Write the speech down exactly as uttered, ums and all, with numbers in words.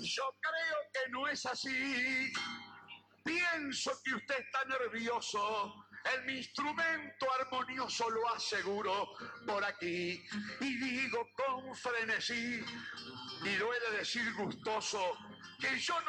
Yo creo que no es así. Pienso que usted está nervioso. En mi instrumento armonioso lo aseguro por aquí. Y digo con frenesí, y duele decir gustoso, que yo no